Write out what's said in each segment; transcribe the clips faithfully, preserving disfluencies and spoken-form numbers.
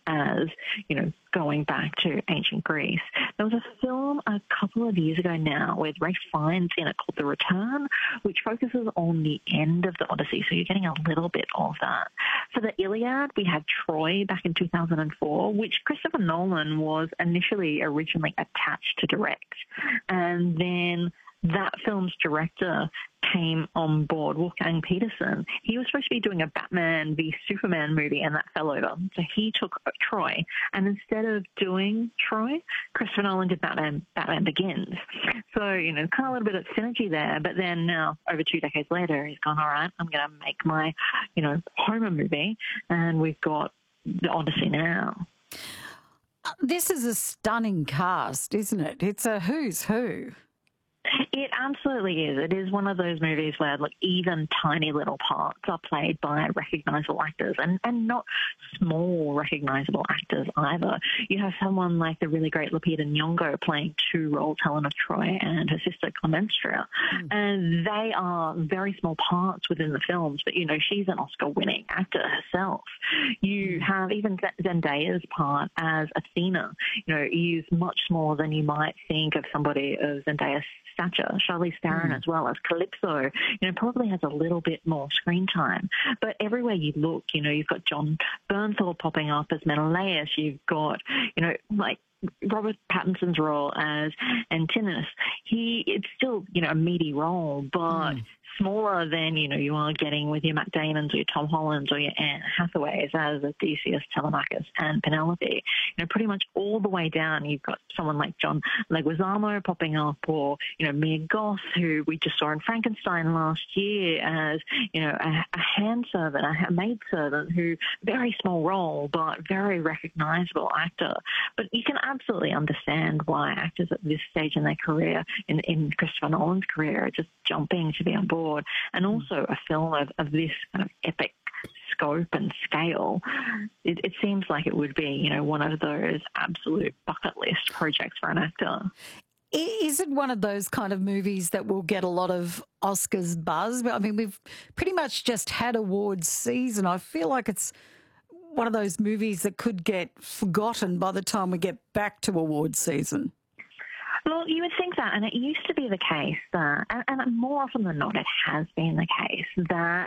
as, you know, going back to ancient Greece. There was a film a couple of years ago now with Ralph Fiennes in it called The Return, which focuses on the end of the Odyssey, so you're getting a little bit of that. For the Iliad, we had Troy back in two thousand four, which Christopher Nolan was initially originally attached to direct. And then that film's director came on board, Wolfgang Peterson. He was supposed to be doing a Batman v Superman movie, and that fell over. So he took Troy. And instead of doing Troy, Christopher Nolan did Batman, Batman Begins. So, you know, kind of a little bit of synergy there. But then now, over two decades later, he's gone, all right, I'm going to make my, you know, Homer movie. And we've got the Odyssey now. This is a stunning cast, isn't it? It's a who's who. It absolutely is. It is one of those movies where, like, even tiny little parts are played by recognisable actors, and, and not small recognisable actors either. You have someone like the really great Lupita Nyong'o playing two roles, Helen of Troy and her sister Clemenstra, mm. and they are very small parts within the films, but, you know, she's an Oscar-winning actor herself. You have even Zendaya's part as Athena, you know, is much smaller than you might think of somebody of Zendaya's stature. Charlize Theron mm. as well as Calypso, you know, probably has a little bit more screen time. But everywhere you look, you know, you've got John Bernthal popping up as Menelaus. You've got, you know, like Robert Pattinson's role as Antinous. He, it's still, you know, a meaty role, but mm. smaller than, you know, you are getting with your Matt Damons or your Tom Hollands or your Anne Hathaways as Odysseus, Telemachus, and Penelope. You know, pretty much all the way down, you've got someone like John Leguizamo popping up, or, you know, Mia Goth, who we just saw in Frankenstein last year as, you know, a, a hand servant, a maid servant, who, very small role, but very recognizable actor. But you can absolutely understand why actors at this stage in their career, in, in Christopher Nolan's career, are just jumping to be on board. And also a film of, of this kind of epic scope and scale, it, it seems like it would be, you know, one of those absolute bucket list projects for an actor. Is it one of those kind of movies that will get a lot of Oscars buzz? I mean, we've pretty much just had awards season. I feel like it's one of those movies that could get forgotten by the time we get back to awards season. Well, you would think that, and it used to be the case that, and, and more often than not, it has been the case that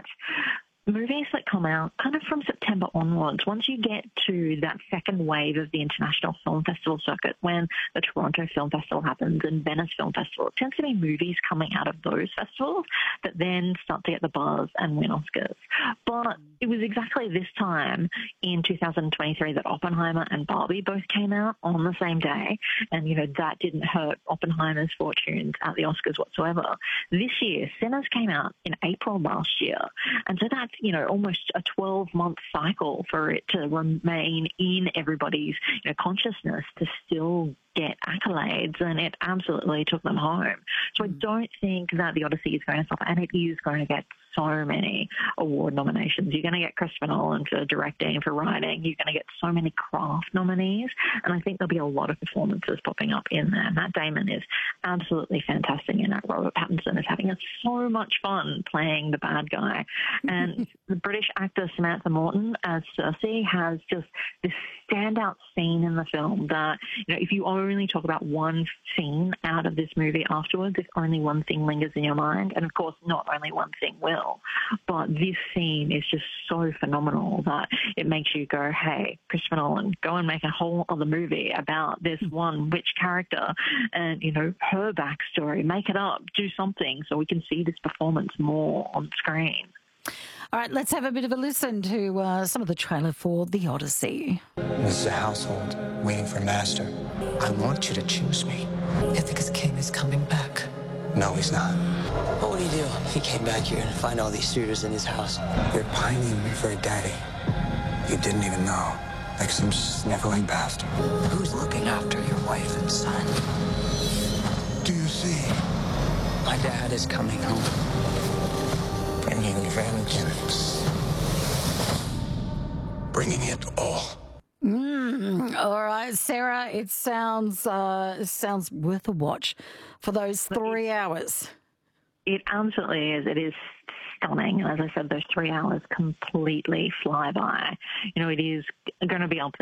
movies that come out kind of from September onwards, once you get to that second wave of the International Film Festival circuit, when the Toronto Film Festival happens and Venice Film Festival, it tends to be movies coming out of those festivals that then start to get the buzz and win Oscars. But it was exactly this time in two thousand twenty-three that Oppenheimer and Barbie both came out on the same day. And, you know, that didn't hurt Oppenheimer's fortunes at the Oscars whatsoever. This year, Sinners came out in April last year. And so that's, you know, almost a twelve-month cycle for it to remain in everybody's, you know, consciousness to still get accolades, and it absolutely took them home. So I don't think that The Odyssey is going to stop, and it is going to get so many award nominations. You're going to get Christopher Nolan for directing, for writing. You're going to get so many craft nominees, and I think there'll be a lot of performances popping up in there. Matt Damon is absolutely fantastic in it. Robert Pattinson is having so much fun playing the bad guy. And the British actor Samantha Morton as Cersei has just this standout scene in the film that, you know, if you only talk about one scene out of this movie afterwards, if only one thing lingers in your mind, and of course not only one thing will, but this scene is just so phenomenal that it makes you go, hey, Christopher Nolan, go and make a whole other movie about this one witch character and, you know, her backstory. Make it up, do something so we can see this performance more on screen. All right, let's have a bit of a listen to uh, some of the trailer for The Odyssey. This is a household waiting for master. I want you to choose me. Ithaca's king is coming back. No, he's not. What would he do if he came back here and find all these suitors in his house? You're pining for a daddy. You didn't even know. Like some sniveling bastard. Who's looking after your wife and son? Do you see? My dad is coming home. Bringing vengeance. Bringing it all. Mm, all right, Sarah, it sounds uh, it sounds worth a watch for those three hours. It absolutely is. It is stunning. And as I said, those three hours completely fly by. You know, it is going to be up